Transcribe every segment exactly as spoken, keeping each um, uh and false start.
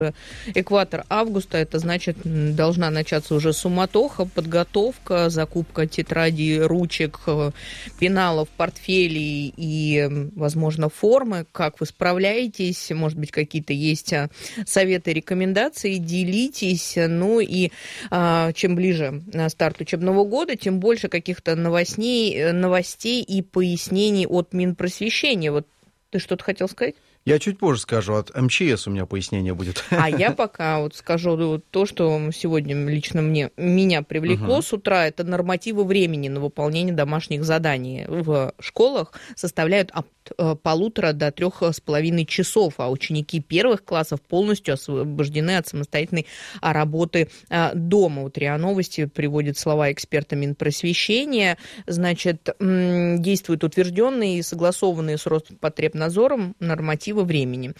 Экватор августа, это значит, должна начаться уже суматоха, подготовка, закупка тетрадей, ручек, пеналов, портфелей и, возможно, формы. Как вы справляетесь? Может быть, какие-то есть советы, рекомендации? Делитесь. Ну и а, чем ближе старт учебного года, тем больше каких-то новостей, новостей и пояснений от Минпросвещения. Вот ты что-то хотел сказать? Я чуть позже скажу, от эм че эс у меня пояснение будет. А я пока вот скажу то, что сегодня лично мне, меня привлекло uh-huh. с утра, это нормативы времени на выполнение домашних заданий в школах составляют от полутора до трех с половиной часов, а ученики первых классов полностью освобождены от самостоятельной работы дома. Вот РИА Новости приводит слова эксперта Минпросвещения. Значит, действуют утвержденные и согласованные с Роспотребнадзором нормативы времени.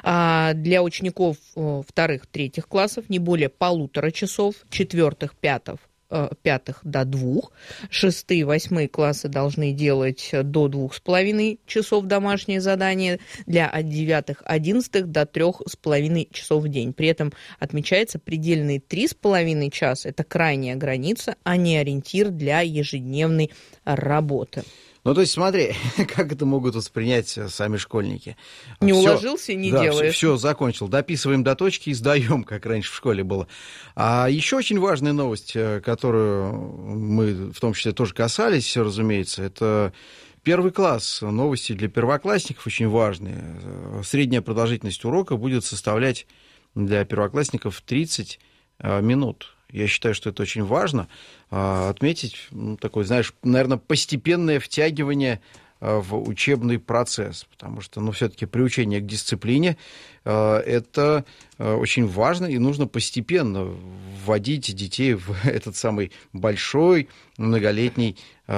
Для учеников вторых, третьих классов не более полутора часов, четвертых, пятых, пятых до двух, шестые, восьмые классы должны делать до двух с половиной часов домашние задания, для девятых, одиннадцатых до трех с половиной часов в день. При этом отмечается предельные три с половиной часа, это крайняя граница, а не ориентир для ежедневной работы. Ну, то есть, смотри, как это могут воспринять сами школьники. Не всё, уложился, не да, делаешь. Все, закончил. Дописываем до точки и сдаем, как раньше в школе было. А еще очень важная новость, которую мы в том числе тоже касались, разумеется, это первый класс. Новости для первоклассников очень важные. Средняя продолжительность урока будет составлять для первоклассников тридцать минут. Я считаю, что это очень важно отметить, ну, такое, знаешь, наверное, постепенное втягивание в учебный процесс, потому что, ну, все-таки приучение к дисциплине — это очень важно, и нужно постепенно вводить детей в этот самый большой многолетний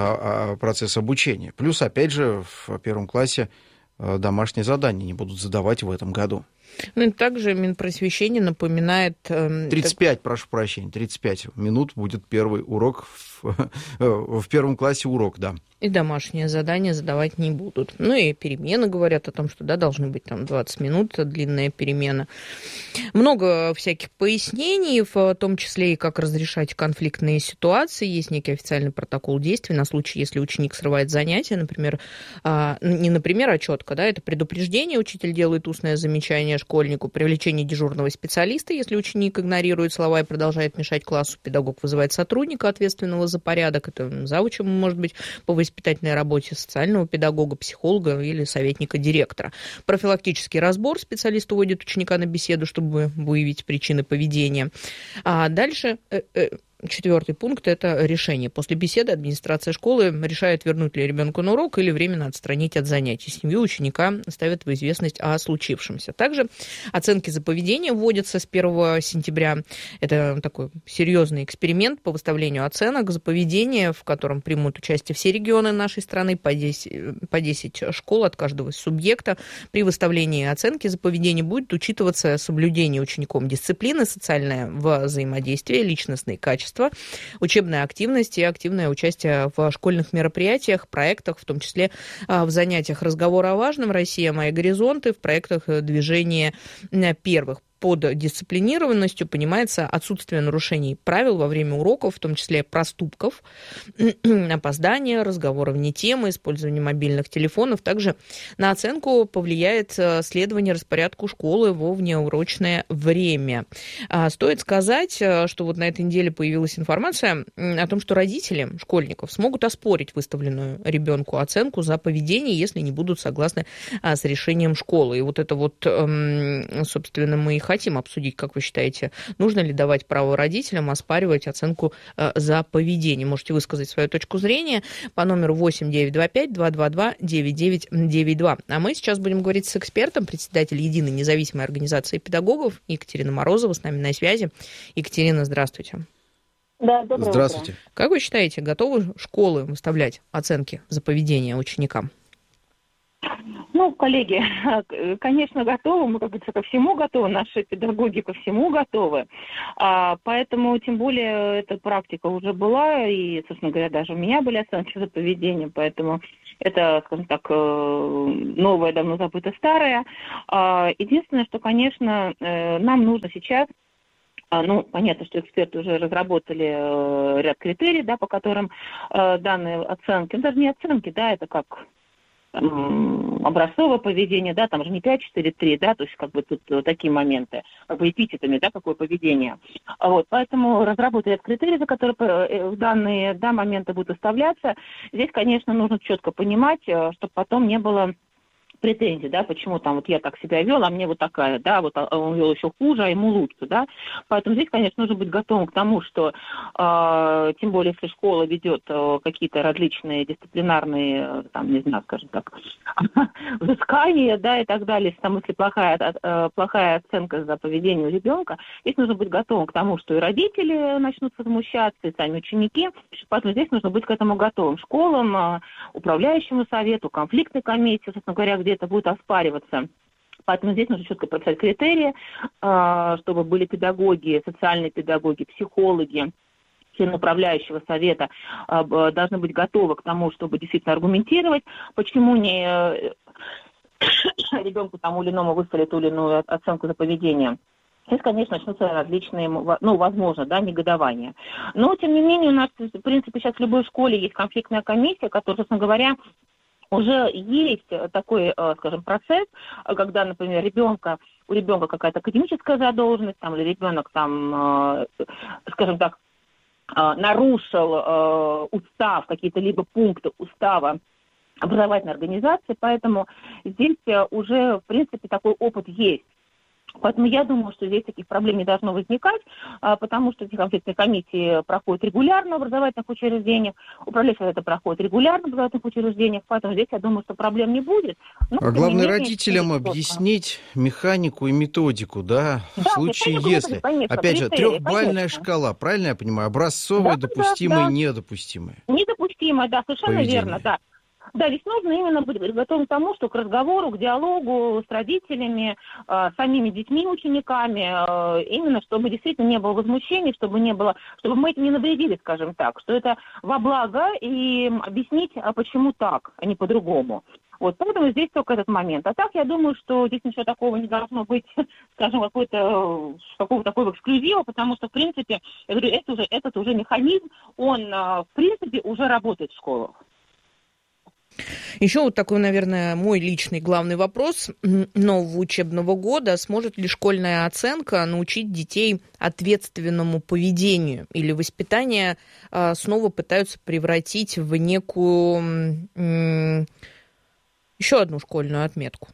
процесс обучения. Плюс, опять же, в первом классе домашние задания не будут задавать в этом году. Ну и также Минпросвещение напоминает... тридцать пять, прошу прощения, тридцать пять минут будет первый урок, в, в первом классе урок, да. И домашние задания задавать не будут. Ну и перемены говорят о том, что, да, должны быть там двадцать минут, длинная перемена. Много всяких пояснений, в том числе и как разрешать конфликтные ситуации. Есть некий официальный протокол действий на случай, если ученик срывает занятия, например, не например, а четко, да, это предупреждение, учитель делает устное замечание школьнику, привлечение дежурного специалиста, если ученик игнорирует слова и продолжает мешать классу, педагог вызывает сотрудника, ответственного за порядок, это завучем, может быть, по воспитательной работе социального педагога, психолога или советника директора. Профилактический разбор, специалист уводит ученика на беседу, чтобы выявить причины поведения. А дальше... Четвертый пункт – это решение. После беседы администрация школы решает, вернуть ли ребенка на урок или временно отстранить от занятий. Семью ученика ставят в известность о случившемся. Также оценки за поведение вводятся с первого сентября. Это такой серьезный эксперимент по выставлению оценок за поведение, в котором примут участие все регионы нашей страны, по десять, по десять школ от каждого субъекта. При выставлении оценки за поведение будет учитываться соблюдение учеником дисциплины, социальное взаимодействие, личностные качества, учебная активность и активное участие в школьных мероприятиях, проектах, в том числе в занятиях «Разговор о важном», «Россия. Мои горизонты», в проектах движения первых. Под дисциплинированностью понимается отсутствие нарушений правил во время уроков, в том числе проступков, опоздания, разговоров вне темы, использования мобильных телефонов. Также на оценку повлияет следование распорядку школы во внеурочное время. Стоит сказать, что вот на этой неделе появилась информация о том, что родители школьников смогут оспорить выставленную ребенку оценку за поведение, если не будут согласны с решением школы. И вот это вот, собственно, мы и хотим обсудить, как вы считаете, нужно ли давать право родителям оспаривать оценку э, за поведение. Можете высказать свою точку зрения по номеру восемь девятьсот двадцать пять двести двадцать два девяносто девять девяносто два. А мы сейчас будем говорить с экспертом, председателем Единой независимой организации педагогов Екатерина Морозова с нами на связи. Екатерина, здравствуйте. Да, доброе Здравствуйте. утро. Как вы считаете, готовы школы выставлять оценки за поведение ученикам? Ну, коллеги, конечно, готовы, мы, как говорится, ко всему готовы, наши педагоги ко всему готовы, а, поэтому, тем более, эта практика уже была, и, собственно говоря, даже у меня были оценки за поведение, поэтому это, скажем так, новое, давно забыто старое. А, единственное, что, конечно, нам нужно сейчас, ну, понятно, что эксперты уже разработали э, ряд критерий, да, по которым э, данные оценки, ну, даже не оценки, да, это как там, образцовое поведение, да, там же не пять, четыре, три, да, то есть как бы тут э, такие моменты, как бы эпитетами, да, какое поведение. Вот, поэтому разработали ряд критерий, за которые э, данные, да, моменты будут выставляться. Здесь, конечно, нужно четко понимать, э, чтобы потом не было претензий, да, почему там вот я так себя вел, а мне вот такая, да, вот он вел еще хуже, а ему лучше, да. Поэтому здесь, конечно, нужно быть готовым к тому, что, э, тем более, если школа ведет э, какие-то различные дисциплинарные, э, там, не знаю, скажем так, взыскания, да, и так далее, если, там, если плохая, э, плохая оценка за поведение у ребенка, здесь нужно быть готовым к тому, что и родители начнут возмущаться, и сами ученики, поэтому здесь нужно быть к этому готовым. Школам, э, управляющему совету, конфликтной комиссии, собственно говоря, где это будет оспариваться. Поэтому здесь нужно четко прописать критерии, чтобы были педагоги, социальные педагоги, психологи, члены управляющего совета должны быть готовы к тому, чтобы действительно аргументировать, почему не ребенку тому или иному выставили ту или иную оценку за поведение. Здесь, конечно, начнутся различные, ну, возможно, да, негодования. Но, тем не менее, у нас, в принципе, сейчас в любой школе есть конфликтная комиссия, которая, собственно говоря, уже есть такой, скажем, процесс, когда, например, ребенка, у ребенка какая-то академическая задолженность, там, или ребенок там, скажем так, нарушил устав, какие-то либо пункты устава образовательной организации, поэтому здесь уже, в принципе, такой опыт есть. Поэтому я думаю, что здесь таких проблем не должно возникать, потому что эти конфликтные комиссии проходят регулярно в образовательных учреждениях, управляющий это проходит регулярно в образовательных учреждениях, поэтому здесь, я думаю, что проблем не будет. Но, а главное, менее, родителям объяснить механику и методику, да, в да, случае, если, конечно, опять же, трехбальная шкала, правильно я понимаю, образцовая, да, допустимая, да, да. недопустимая. Недопустимая, да, совершенно поведение. Верно, да. Да, здесь нужно именно быть готовым к тому, что к разговору, к диалогу с родителями, э, самими детьми, учениками, э, именно чтобы действительно не было возмущений, чтобы не было, чтобы мы этим не навредили, скажем так, что это во благо, и объяснить, а почему так, а не по-другому. Вот, поэтому здесь только этот момент. А так, я думаю, что здесь ничего такого не должно быть, скажем, какой-то, какого-то такого эксклюзива, потому что, в принципе, я говорю, это уже, этот уже механизм, он, в принципе, уже работает в школах. Еще вот такой, наверное, мой личный главный вопрос нового учебного года. Сможет ли школьная оценка научить детей ответственному поведению? Или воспитание а, снова пытаются превратить в некую м- еще одну школьную отметку?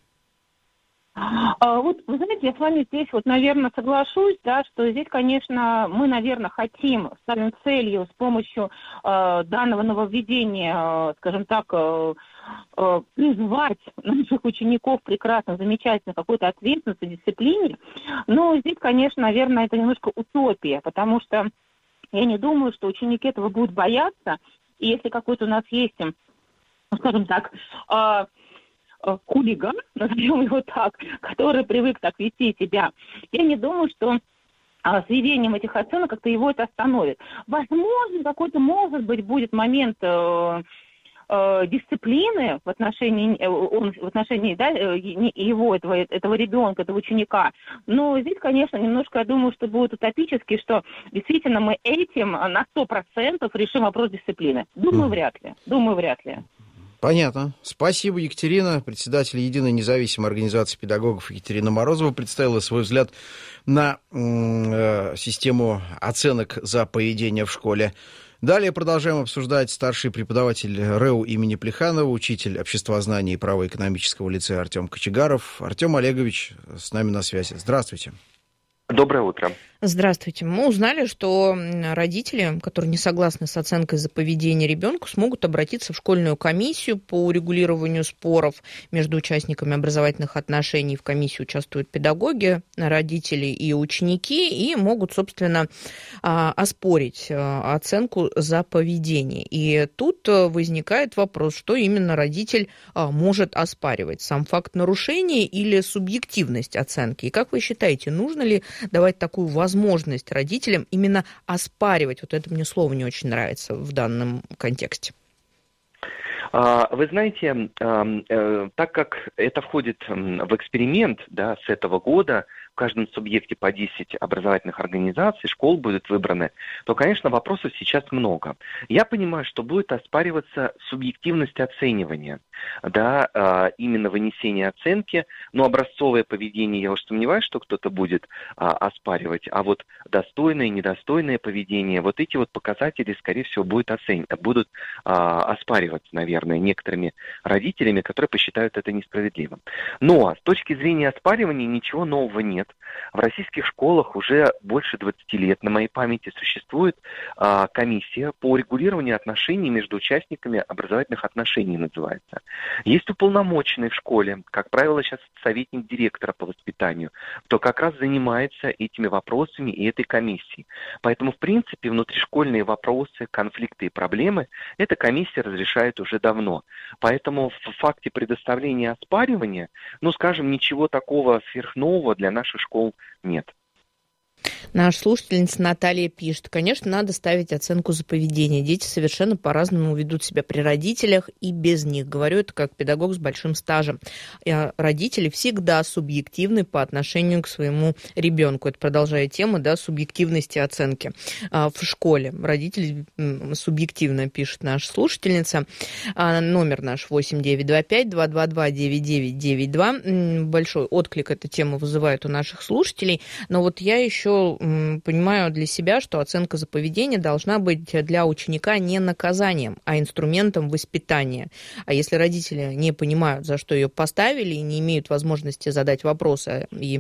А, вот, вы знаете, я с вами здесь, вот, наверное, соглашусь, да, что здесь, конечно, мы, наверное, хотим, ставим целью с помощью э, данного нововведения, э, скажем так, э, э, призвать наших учеников прекрасно, замечательно, какой-то ответственности, дисциплине. Но здесь, конечно, наверное, это немножко утопия, потому что я не думаю, что ученики этого будут бояться. И если какой-то у нас есть, скажем так, э, хулиган, назовем его так, который привык так вести себя, я не думаю, что а, с введением этих оценок как-то его это остановит. Возможно, какой-то, может быть, будет момент э, э, дисциплины в отношении, э, он, в отношении да, его, этого, этого ребенка, этого ученика. Но здесь, конечно, немножко, я думаю, что будет утопически, что действительно мы этим на сто процентов решим вопрос дисциплины. Думаю, вряд ли. Думаю, вряд ли. Понятно. Спасибо, Екатерина. Председатель Единой независимой организации педагогов Екатерина Морозова представила свой взгляд на э, систему оценок за поведение в школе. Далее продолжаем обсуждать старший преподаватель РЭУ имени Плеханова, учитель обществознания и право-экономического лицея Артем Кочегаров. Артем Олегович с нами на связи. Здравствуйте. Доброе утро. Здравствуйте. Мы узнали, что родители, которые не согласны с оценкой за поведение ребенка, смогут обратиться в школьную комиссию по урегулированию споров между участниками образовательных отношений. В комиссии участвуют педагоги, родители и ученики, и могут, собственно, оспорить оценку за поведение. И тут возникает вопрос, что именно родитель может оспаривать: сам факт нарушения или субъективность оценки. И как вы считаете, нужно ли давать такую возможность возможность родителям именно оспаривать? Вот это мне слово не очень нравится в данном контексте. Вы знаете, так как это входит в эксперимент, да, с этого года, в каждом субъекте по десять образовательных организаций, школ будут выбраны, то, конечно, вопросов сейчас много. Я понимаю, что будет оспариваться субъективность оценивания, да, именно вынесение оценки, но образцовое поведение, я уж сомневаюсь, что кто-то будет оспаривать, а вот достойное и недостойное поведение, вот эти вот показатели, скорее всего, будут, оцен... будут оспариваться, наверное, некоторыми родителями, которые посчитают это несправедливым. Но с точки зрения оспаривания ничего нового нет. В российских школах уже больше двадцати лет, на моей памяти, существует а, комиссия по урегулированию отношений между участниками образовательных отношений, называется. Есть уполномоченный в школе, как правило, сейчас советник директора по воспитанию, кто как раз занимается этими вопросами и этой комиссией. Поэтому, в принципе, внутришкольные вопросы, конфликты и проблемы эта комиссия разрешает уже давно. Поэтому в факте предоставления оспаривания, ну, скажем, ничего такого сверхнового для наших школ нет. Наша слушательница Наталья пишет: конечно, надо ставить оценку за поведение. Дети совершенно по-разному ведут себя при родителях и без них. Говорю это как педагог с большим стажем. Родители всегда субъективны по отношению к своему ребенку. Это продолжая тему, да, субъективности оценки в школе. Родители субъективно, пишет наша слушательница. Номер наш восемь девять два пять два два два девять девять девять два. Большой отклик эта тема вызывает у наших слушателей. Но вот я еще понимаю для себя, что оценка за поведение должна быть для ученика не наказанием, а инструментом воспитания. А если родители не понимают, за что ее поставили, и не имеют возможности задать вопросы и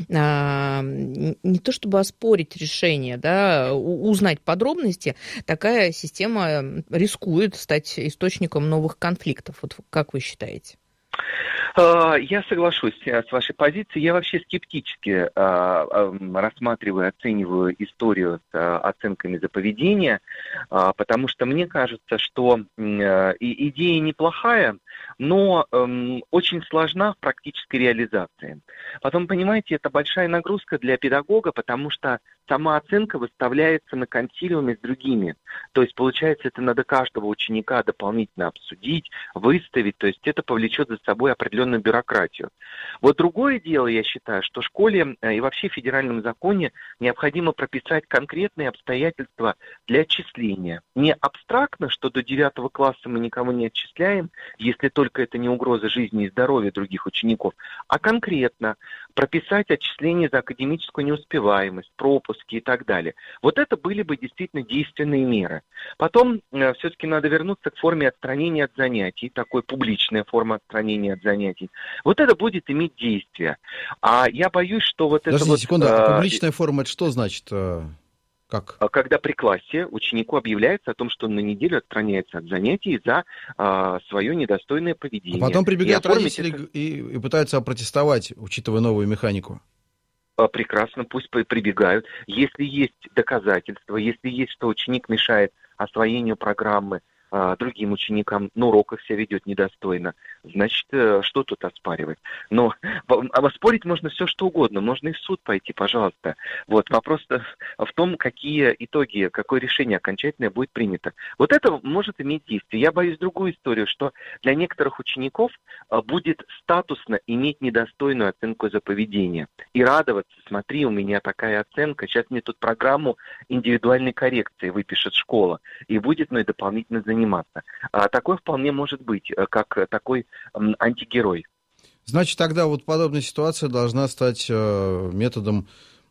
а, не то чтобы оспорить решение, да, узнать подробности, такая система рискует стать источником новых конфликтов. Вот как вы считаете? Я соглашусь с вашей позицией. Я вообще скептически рассматриваю, оцениваю историю с оценками за поведение, потому что мне кажется, что идея неплохая, но очень сложна в практической реализации. Потом, понимаете, это большая нагрузка для педагога, потому что сама оценка выставляется на консилиуме с другими. То есть, получается, это надо каждого ученика дополнительно обсудить, выставить. То есть, это повлечет за собой определенную бюрократию. Вот другое дело, я считаю, что школе и вообще в федеральном законе необходимо прописать конкретные обстоятельства для отчисления. Не абстрактно, что до девятого класса мы никого не отчисляем, если только это не угроза жизни и здоровья других учеников, а конкретно прописать отчисление за академическую неуспеваемость, пропуски и так далее. Вот это были бы действительно действенные меры. Потом э, все-таки надо вернуться к форме отстранения от занятий, такой публичная форма отстранения от занятий. Вот это будет иметь действие. А я боюсь, что вот Подождите, это вот... секунду, э, а публичная форма, это что значит? Э, как? Когда при классе ученику объявляется о том, что он на неделю отстраняется от занятий за э, свое недостойное поведение. А потом прибегают и родители это... и, и пытаются опротестовать, учитывая новую механику. Прекрасно, пусть прибегают. Если есть доказательства, если есть, что ученик мешает освоению программы а, другим ученикам, на уроках себя ведет недостойно, значит, что тут оспаривать? Но оспорить можно все, что угодно, можно и в суд пойти, пожалуйста. Вот, вопрос в том, какие итоги, какое решение окончательное будет принято. Вот это может иметь действие. Я боюсь другую историю, что для некоторых учеников будет статусно иметь недостойную оценку за поведение. И радоваться: смотри, у меня такая оценка, сейчас мне тут программу индивидуальной коррекции выпишет школа, и будет мной дополнительно заниматься. А такое вполне может быть, как такой м, антигерой. Значит, тогда вот подобная ситуация должна стать э, методом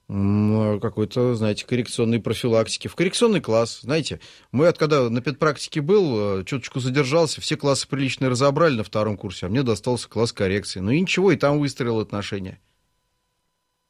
м, какой-то, знаете, коррекционной профилактики. В коррекционный класс, знаете, мы, когда на педпрактике был, э, чуточку задержался, все классы прилично разобрали на втором курсе, а мне достался класс коррекции. Ну и ничего, и там выстроил отношения.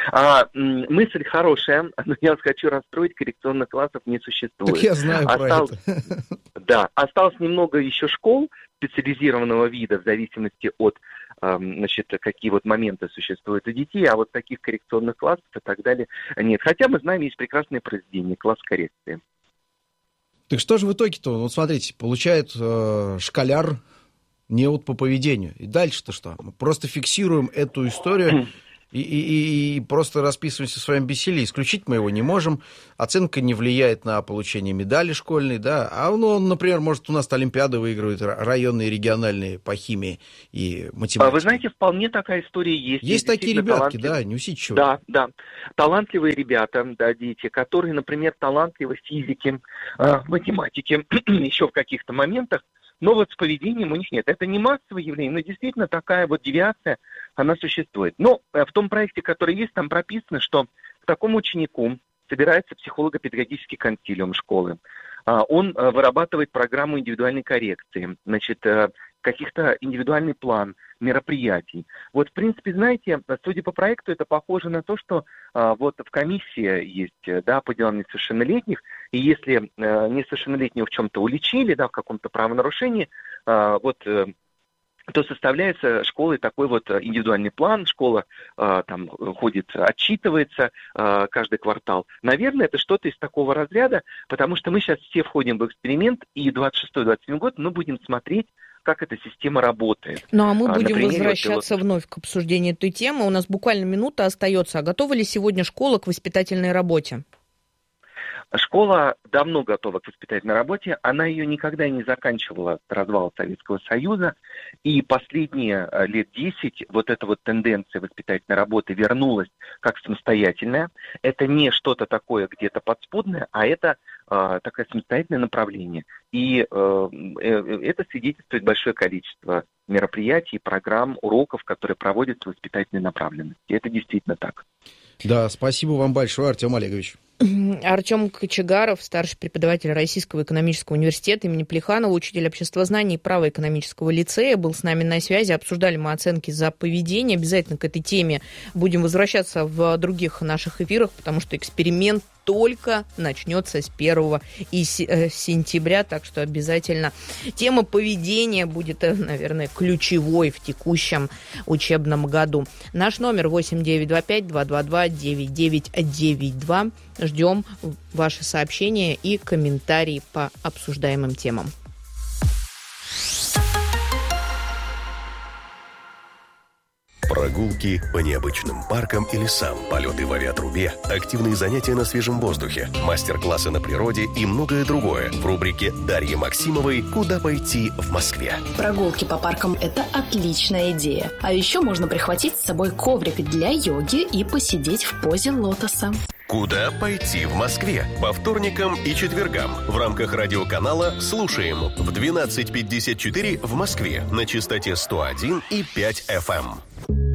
А, мысль хорошая, но я вас хочу расстроить, коррекционных классов не существует. Так я знаю Осталось, про это. Да, осталось немного еще школ специализированного вида в зависимости от, значит, какие вот моменты существуют у детей, а вот таких коррекционных классов и так далее нет. Хотя мы знаем, есть прекрасные произведения, класс коррекции. Так что же в итоге-то? Вот смотрите, получает э, школяр неуд по поведению. И дальше-то что? Мы просто фиксируем эту историю и, и, и просто расписываемся в своем бессилии. Исключить мы его не можем. Оценка не влияет на получение медали школьной, да. А он, он например, может, у нас олимпиады выигрывает районные, региональные по химии и математике. Вы знаете, вполне такая история есть. Есть, есть такие ребятки, талантливые. Да, не усидчивые. Да, да. Талантливые ребята, да, дети, которые, например, талантливы в физике, в математике, еще в каких-то моментах, но вот с поведением у них нет. Это не массовое явление, но действительно такая вот девиация, она существует. Но в том проекте, который есть, там прописано, что к такому ученику собирается психолого-педагогический консилиум школы. Он вырабатывает программу индивидуальной коррекции, значит, каких-то индивидуальный план мероприятий. Вот, в принципе, знаете, судя по проекту, это похоже на то, что а, вот в комиссии есть, да, по делам несовершеннолетних, и если а, несовершеннолетнего в чем-то уличили, да, в каком-то правонарушении, а, вот, а, то составляется школой такой вот индивидуальный план, школа а, там ходит, отчитывается а, каждый квартал. Наверное, это что-то из такого разряда, потому что мы сейчас все входим в эксперимент, и двадцать шестой двадцать седьмой год мы будем смотреть, как эта система работает. Ну, а мы а, будем например, возвращаться вот, вновь к обсуждению этой темы. У нас буквально минута остается. А готова ли сегодня школа к воспитательной работе? Школа давно готова к воспитательной работе. Она ее никогда не заканчивала с развала Советского Союза. И последние лет десять вот эта вот тенденция воспитательной работы вернулась как самостоятельная. Это не что-то такое где-то подспудное, а это э, такое самостоятельное направление. И э, э, это свидетельствует большое количество мероприятий, программ, уроков, которые проводятся в воспитательной направленности. И это действительно так. Да, спасибо вам большое, Артем Олегович. Артем Кочегаров, старший преподаватель Российского экономического университета имени Плеханова, учитель обществознаний и права экономического лицея, был с нами на связи. Обсуждали мы оценки за поведение. Обязательно к этой теме будем возвращаться в других наших эфирах, потому что эксперимент только начнется с первого сентября, так что обязательно тема поведения будет, наверное, ключевой в текущем учебном году. Наш номер восемь девятьсот двадцать пять двести двадцать два девяносто девять девяносто два. Ждем ваши сообщения и комментарии по обсуждаемым темам. Прогулки по необычным паркам и лесам, полеты в авиатрубе, активные занятия на свежем воздухе, мастер-классы на природе и многое другое в рубрике Дарьи Максимовой «Куда пойти в Москве». Прогулки по паркам – это отличная идея. А еще можно прихватить с собой коврик для йоги и посидеть в позе лотоса. «Куда пойти в Москве» по вторникам и четвергам в рамках радиоканала «Слушаем» в двенадцать пятьдесят четыре в Москве на частоте сто один и пять эф эм.